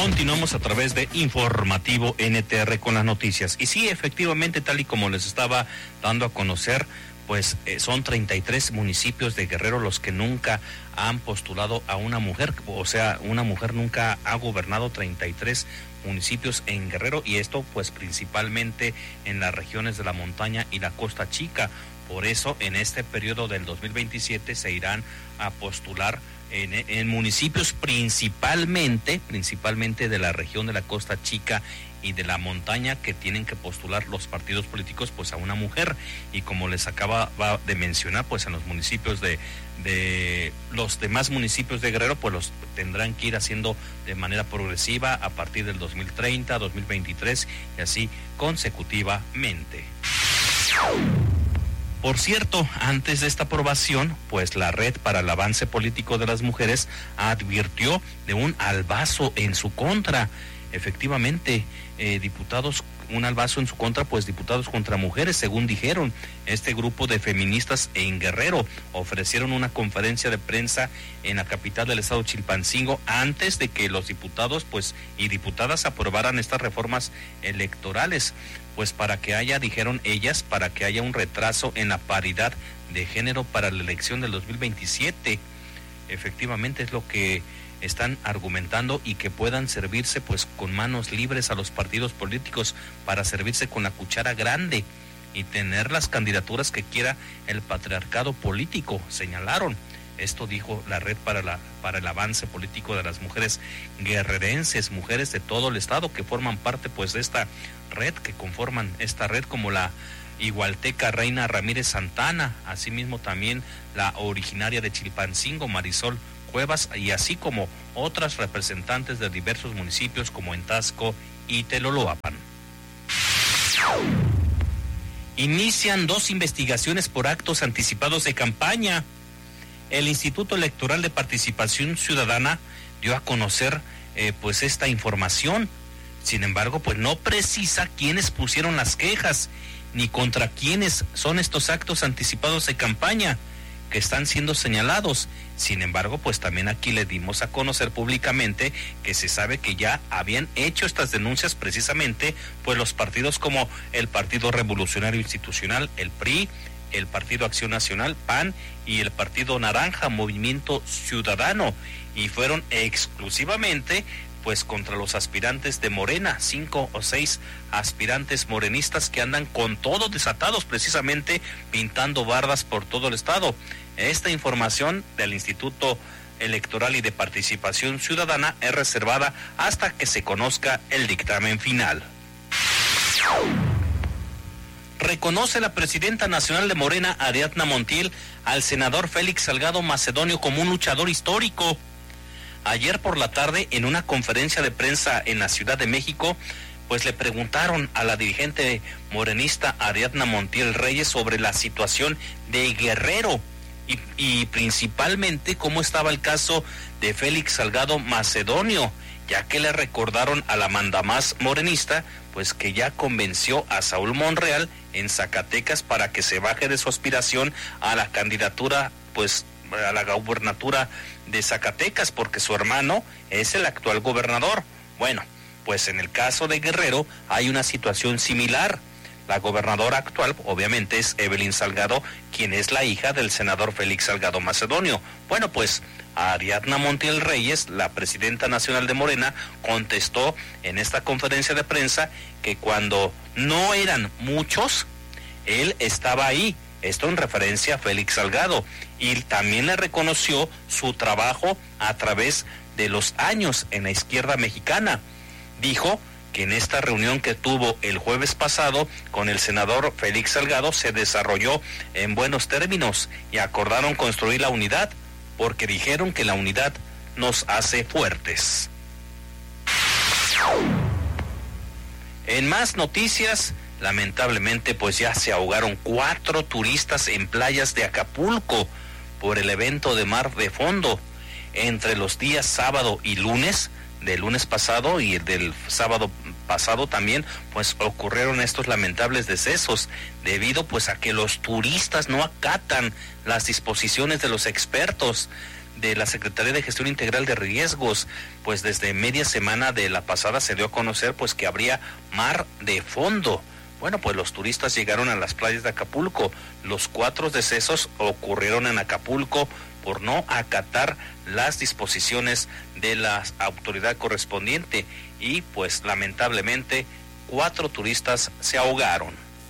Continuamos a través de Informativo NTR con las noticias. Y sí, efectivamente, tal y como les estaba dando a conocer, pues son 33 municipios de Guerrero los que nunca han postulado a una mujer. O sea, una mujer nunca ha gobernado 33 municipios en Guerrero, y esto pues principalmente en las regiones de la montaña y la Costa Chica. Por eso en este periodo del 2027 se irán a postular en municipios principalmente de la región de la Costa Chica y de la montaña, que tienen que postular los partidos políticos pues a una mujer. Y como les acaba de mencionar, pues en los municipios de los demás municipios de Guerrero pues los tendrán que ir haciendo de manera progresiva a partir del 2030, 2023 y así consecutivamente. Por cierto, antes de esta aprobación, pues la Red para el Avance Político de las Mujeres advirtió de un albazo en su contra. Efectivamente, diputados, un albazo en su contra, pues diputados contra mujeres, según dijeron. Este grupo de feministas en Guerrero ofrecieron una conferencia de prensa en la capital del estado Chilpancingo antes de que los diputados pues y diputadas aprobaran estas reformas electorales, pues para que haya, dijeron ellas, para que haya un retraso en la paridad de género para la elección del 2027. Efectivamente es lo que están argumentando, y que puedan servirse pues con manos libres a los partidos políticos para servirse con la cuchara grande y tener las candidaturas que quiera el patriarcado político, señalaron. Esto dijo la Red para el Avance Político de las Mujeres guerrerenses, mujeres de todo el estado que forman parte pues de esta red, que conforman esta red, como la igualteca Reina Ramírez Santana, asimismo también la originaria de Chilpancingo, Marisol Cuevas, y así como otras representantes de diversos municipios como en Taxco y Teloloapan. Inician 2 investigaciones por actos anticipados de campaña. El Instituto Electoral de Participación Ciudadana dio a conocer pues esta información. Sin embargo, pues no precisa quiénes pusieron las quejas ni contra quiénes son estos actos anticipados de campaña que están siendo señalados. Sin embargo, pues también aquí le dimos a conocer públicamente que se sabe que ya habían hecho estas denuncias precisamente pues los partidos como el Partido Revolucionario Institucional, el PRI, el Partido Acción Nacional, PAN, y el Partido Naranja, Movimiento Ciudadano, y fueron exclusivamente pues contra los aspirantes de Morena, 5 o 6 aspirantes morenistas que andan con todo desatados, precisamente pintando bardas por todo el estado. Esta información del Instituto Electoral y de Participación Ciudadana es reservada hasta que se conozca el dictamen final. Reconoce la presidenta nacional de Morena, Ariadna Montiel, al senador Félix Salgado Macedonio como un luchador histórico. Ayer por la tarde, en una conferencia de prensa en la Ciudad de México, pues le preguntaron a la dirigente morenista Ariadna Montiel Reyes sobre la situación de Guerrero y principalmente cómo estaba el caso de Félix Salgado Macedonio, ya que le recordaron a la mandamás morenista pues que ya convenció a Saúl Monreal en Zacatecas para que se baje de su aspiración a la candidatura, pues a la gubernatura de Zacatecas, porque su hermano es el actual gobernador. Bueno, pues en el caso de Guerrero hay una situación similar. La gobernadora actual obviamente es Evelyn Salgado, quien es la hija del senador Félix Salgado Macedonio. Bueno, pues Ariadna Montiel Reyes, la presidenta nacional de Morena, contestó en esta conferencia de prensa que cuando no eran muchos, él estaba ahí. Esto en referencia a Félix Salgado, y también le reconoció su trabajo a través de los años en la izquierda mexicana. Dijo que en esta reunión que tuvo el jueves pasado con el senador Félix Salgado se desarrolló en buenos términos y acordaron construir la unidad, porque dijeron que la unidad nos hace fuertes. En más noticias, lamentablemente pues ya se ahogaron 4 turistas en playas de Acapulco por el evento de Mar de Fondo. Entre los días sábado y lunes, del lunes pasado y del sábado pasado también, pues ocurrieron estos lamentables decesos debido pues a que los turistas no acatan las disposiciones de los expertos. de la Secretaría de Gestión Integral de Riesgos, pues desde media semana de la pasada se dio a conocer pues que habría mar de fondo. Bueno, pues los turistas llegaron a las playas de Acapulco. Los 4 decesos ocurrieron en Acapulco por no acatar las disposiciones de la autoridad correspondiente y pues lamentablemente 4 turistas se ahogaron.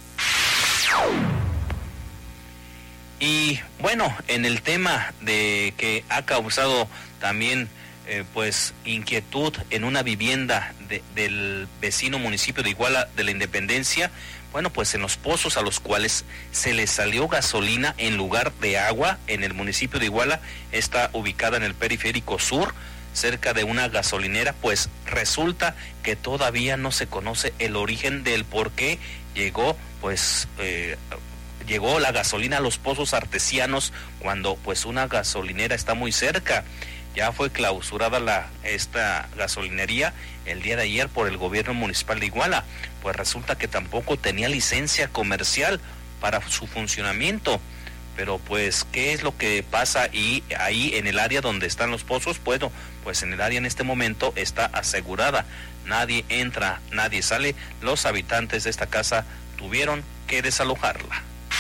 Y bueno, en el tema de que ha causado también pues inquietud en una vivienda del vecino municipio de Iguala de la Independencia, bueno, pues en los pozos a los cuales se les salió gasolina en lugar de agua en el municipio de Iguala, está ubicada en el periférico sur, cerca de una gasolinera, pues resulta que todavía no se conoce el origen del por qué llegó, pues llegó la gasolina a los pozos artesianos cuando pues una gasolinera está muy cerca. Ya fue clausurada esta gasolinería el día de ayer por el gobierno municipal de Iguala, pues resulta que tampoco tenía licencia comercial para su funcionamiento. Pero pues, ¿qué es lo que pasa ahí en el área donde están los pozos? Bueno, pues en el área en este momento está asegurada. Nadie entra, nadie sale. Los habitantes de esta casa tuvieron que desalojarla.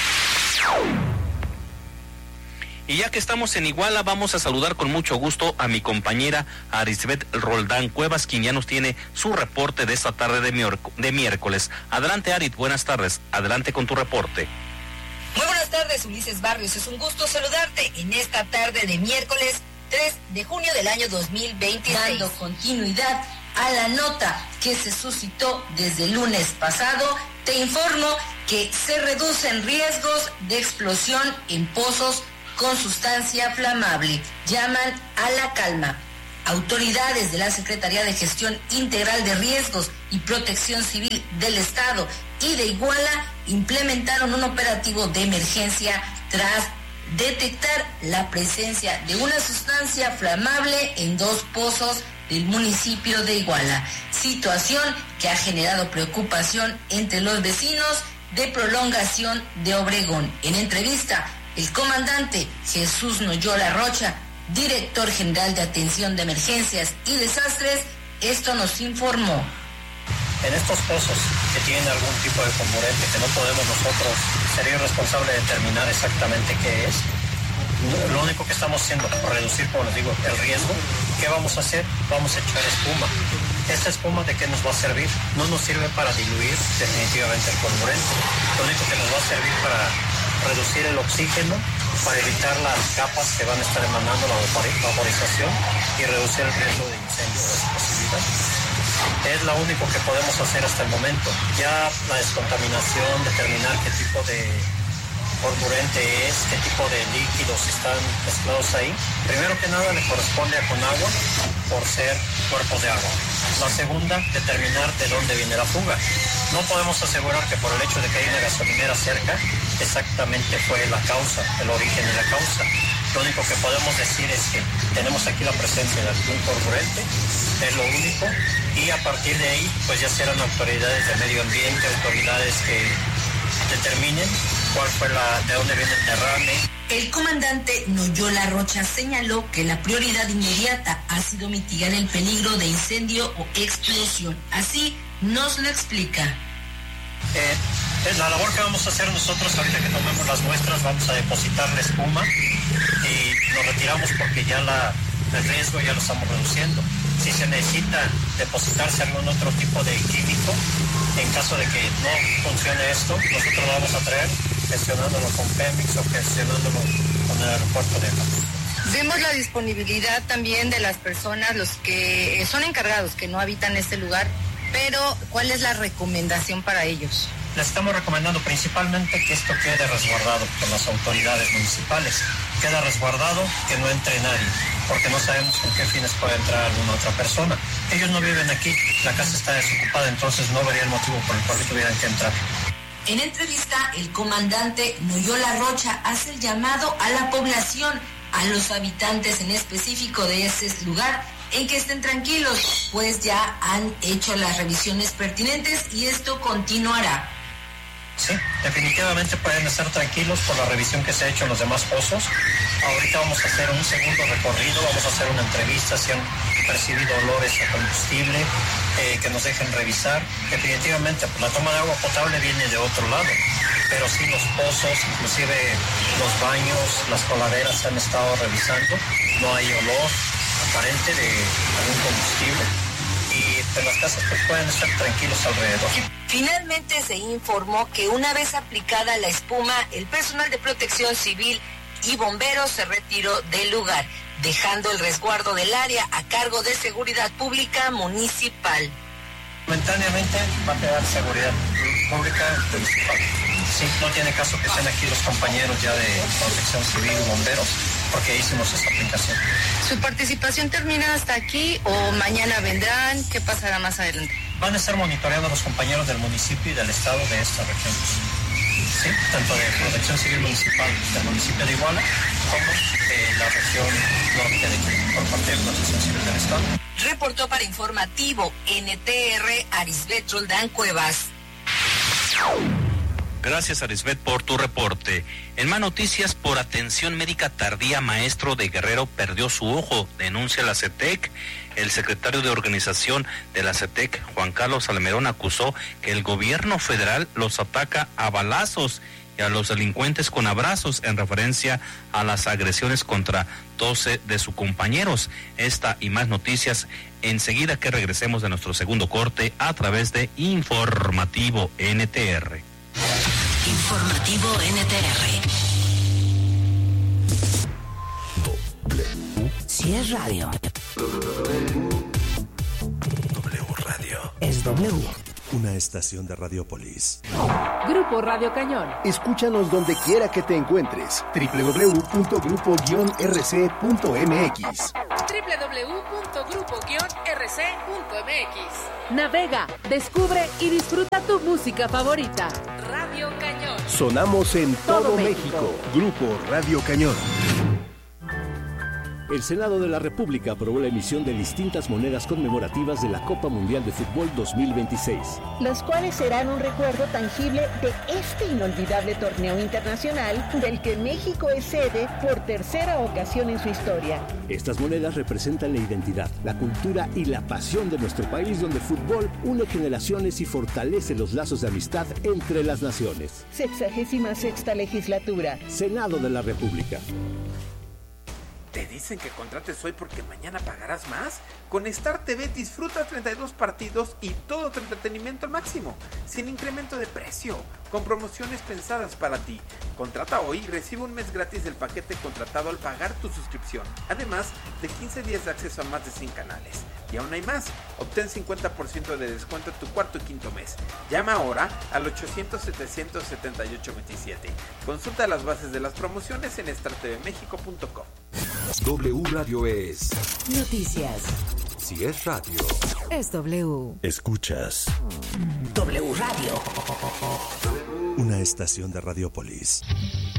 Y ya que estamos en Iguala, vamos a saludar con mucho gusto a mi compañera Arisbeth Roldán Cuevas, quien ya nos tiene su reporte de esta tarde de miércoles. Adelante, Arit, buenas tardes. Adelante con tu reporte. Muy buenas tardes, Ulises Barrios. Es un gusto saludarte en esta tarde de miércoles 3 de junio del año 2026. Dando continuidad a la nota que se suscitó desde el lunes pasado, te informo que se reducen riesgos de explosión en pozos con sustancia flamable. Llaman a la calma. Autoridades de la Secretaría de Gestión Integral de Riesgos y Protección Civil del Estado y de Iguala implementaron un operativo de emergencia tras detectar la presencia de una sustancia flamable en 2 pozos del municipio de Iguala, situación que ha generado preocupación entre los vecinos de Prolongación de Obregón. En entrevista, el comandante Jesús Noyola Rocha, director general de Atención de Emergencias y Desastres, esto nos informó. En estos pozos que tienen algún tipo de comburente que no podemos nosotros, sería irresponsable determinar exactamente qué es. Lo único que estamos haciendo es reducir, como les digo, el riesgo. ¿Qué vamos a hacer? Vamos a echar espuma. ¿Esta espuma de qué nos va a servir? No nos sirve para diluir definitivamente el comburente. Lo único que nos va a servir para reducir el oxígeno, para evitar las capas que van a estar emanando la vaporización y reducir el riesgo de incendio de esa posibilidad. Es lo único que podemos hacer hasta el momento. Ya la descontaminación, determinar qué tipo de comburente es, qué tipo de líquidos están mezclados ahí. Primero que nada le corresponde a Conagua por ser cuerpos de agua. La segunda, determinar de dónde viene la fuga. No podemos asegurar que por el hecho de que hay una gasolinera cerca, exactamente fue la causa, el origen de la causa. Lo único que podemos decir es que tenemos aquí la presencia de algún comburente, es lo único, y a partir de ahí, pues ya serán autoridades de medio ambiente, autoridades que determinen cuál fue de dónde viene el derrame. El comandante Noyola Rocha señaló que la prioridad inmediata ha sido mitigar el peligro de incendio o explosión. Así nos lo explica. La labor que vamos a hacer nosotros ahorita que tomemos las muestras, vamos a depositar la espuma y nos retiramos porque ya el riesgo ya lo estamos reduciendo. Si se necesita depositarse algún otro tipo de químico, en caso de que no funcione esto, nosotros lo vamos a traer gestionándolo con Pemex o gestionándolo con el aeropuerto de Acapulco. Vemos la disponibilidad también de las personas, los que son encargados, que no habitan este lugar, pero ¿cuál es la recomendación para ellos? Les estamos recomendando principalmente que esto quede resguardado por las autoridades municipales. Queda resguardado, que no entre nadie, porque no sabemos con qué fines puede entrar alguna otra persona. Ellos no viven aquí, la casa está desocupada, entonces no vería el motivo por el cual tuvieran que entrar. En entrevista, el comandante Noyola Rocha hace el llamado a la población, a los habitantes en específico de ese lugar, en que estén tranquilos, pues ya han hecho las revisiones pertinentes y esto continuará. Sí, definitivamente pueden estar tranquilos por la revisión que se ha hecho en los demás pozos. Ahorita vamos a hacer un segundo recorrido, vamos a hacer una entrevista si han percibido olores a combustible, que nos dejen revisar. Definitivamente la toma de agua potable viene de otro lado, pero sí los pozos, inclusive los baños, las coladeras se han estado revisando. No hay olor aparente de algún combustible. Y pues las casas pues pueden estar tranquilos alrededor. Finalmente se informó que una vez aplicada la espuma, el personal de protección civil y bomberos se retiró del lugar, dejando el resguardo del área a cargo de Seguridad Pública Municipal. Momentáneamente va a quedar Seguridad Pública Municipal. Sí, no tiene caso que estén aquí los compañeros ya de protección civil y bomberos, porque hicimos esa aplicación. ¿Su participación termina hasta aquí o mañana vendrán? ¿Qué pasará más adelante? Van a estar monitoreando a los compañeros del municipio y del estado de esta región. Sí, tanto de protección civil municipal del municipio de Iguala como de la región norte de Quito, por parte de protección civil del estado. Reportó para Informativo NTR Arisbet Roldán Cuevas. Gracias, Arisbet, por tu reporte. En más noticias, por atención médica tardía, maestro de Guerrero perdió su ojo, denuncia la CETEC. El secretario de organización de la CETEC, Juan Carlos Almerón, acusó que el gobierno federal los ataca a balazos y a los delincuentes con abrazos, en referencia a las agresiones contra 12 de sus compañeros. Esta y más noticias enseguida que regresemos de nuestro segundo corte a través de Informativo NTR. Informativo NTR. Si es radio. W Radio. Es W. Una estación de Radiopolis. Grupo Radio Cañón. Escúchanos donde quiera que te encuentres. www.grupo-rc.mx. www.grupo-rc.mx. Navega, descubre y disfruta tu música favorita. Radio Cañón. Sonamos en todo México. Grupo Radio Cañón. El Senado de la República aprobó la emisión de distintas monedas conmemorativas de la Copa Mundial de Fútbol 2026. Los cuales serán un recuerdo tangible de este inolvidable torneo internacional del que México es sede por tercera ocasión en su historia. Estas monedas representan la identidad, la cultura y la pasión de nuestro país, donde el fútbol une generaciones y fortalece los lazos de amistad entre las naciones. 66ª legislatura. Senado de la República. ¿Te dicen que contrates hoy porque mañana pagarás más? Con Star TV disfruta 32 partidos y todo tu entretenimiento al máximo, sin incremento de precio, con promociones pensadas para ti. Contrata hoy y recibe un mes gratis del paquete contratado al pagar tu suscripción, además de 15 días de acceso a más de 100 canales. Y aún hay más, obtén 50% de descuento en tu cuarto y quinto mes. Llama ahora al 800-700-7827. Consulta las bases de las promociones en startvmexico.com. W Radio es Noticias. Si es radio. Es W. Escuchas W Radio. Una estación de Radiopolis.